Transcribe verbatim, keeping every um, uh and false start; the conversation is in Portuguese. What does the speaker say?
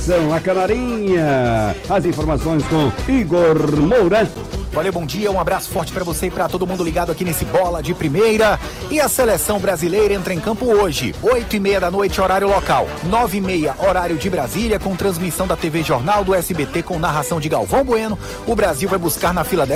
São a Canarinha. As informações com Igor Moura. Valeu, bom dia, um abraço forte pra você e pra todo mundo ligado aqui nesse Bola de Primeira. E a seleção brasileira entra em campo hoje, oito e meia da noite, horário local, nove e meia, horário de Brasília, com transmissão da T V Jornal, do S B T com narração de Galvão Bueno. O Brasil vai buscar na Filadélfia